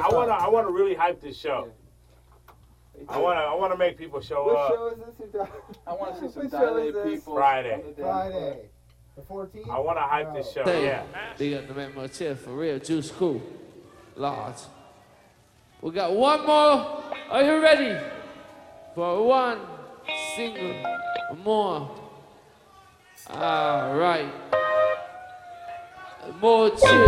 I wanna really hype this show. I wanna make people show up. What show is this? I want to see some What show is dilated this? people. Friday. Friday. The 14th? I wanna hype this show. Hey, Yeah. they got to make my chair for real. Juice cool. Large. We got one more. Are you ready? For one single more. All right. More chill.